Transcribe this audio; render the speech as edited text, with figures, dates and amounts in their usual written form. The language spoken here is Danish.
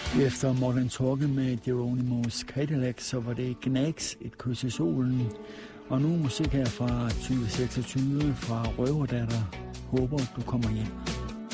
Efter Modern Talking med Geronimo's Cadillac, så var det Gnags, Et kys i solen. Og nu musik her fra 2026 fra Røverdatter. Håber du kommer hjem.